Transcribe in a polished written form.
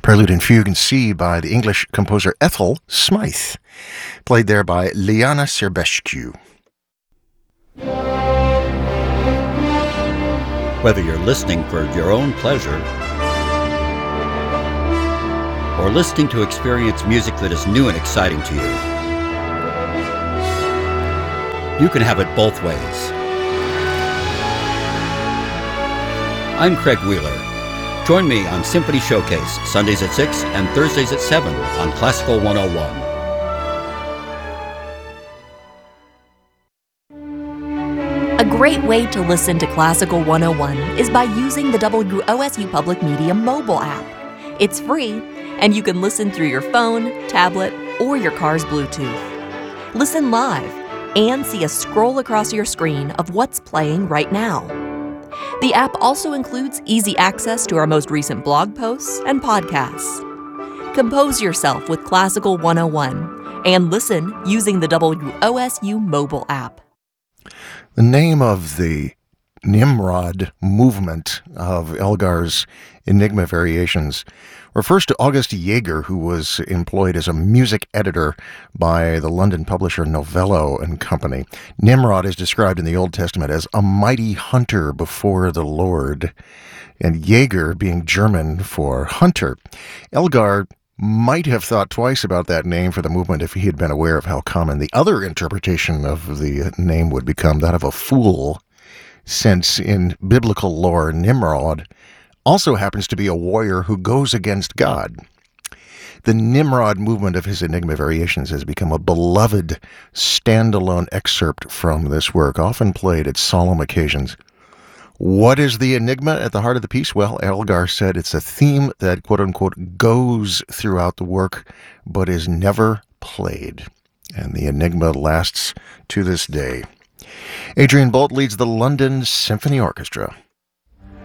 Prelude and Fugue in C by the English composer Ethel Smythe, played there by Liana Serbescu. Whether you're listening for your own pleasure or listening to experience music that is new and exciting to you, you can have it both ways. I'm Craig Wheeler. Join me on Symphony Showcase, Sundays at 6 and Thursdays at 7 on Classical 101. A great way to listen to Classical 101 is by using the WOSU Public Media mobile app. It's free, and you can listen through your phone, tablet, or your car's Bluetooth. Listen live and see a scroll across your screen of what's playing right now. The app also includes easy access to our most recent blog posts and podcasts. Compose yourself with Classical 101 and listen using the WOSU mobile app. The name of the Nimrod movement of Elgar's Enigma Variations refers to August Jaeger, who was employed as a music editor by the London publisher Novello and Company. Nimrod is described in the Old Testament as a mighty hunter before the Lord, and Jaeger being German for hunter. Elgar might have thought twice about that name for the movement if he had been aware of how common the other interpretation of the name would become, that of a fool, since in biblical lore, Nimrod also happens to be a warrior who goes against God. The Nimrod movement of his Enigma Variations has become a beloved standalone excerpt from this work, often played at solemn occasions. What is the enigma at the heart of the piece? Well, Elgar said it's a theme that, quote-unquote, goes throughout the work, but is never played. And the enigma lasts to this day. Adrian Bolt leads the London Symphony Orchestra.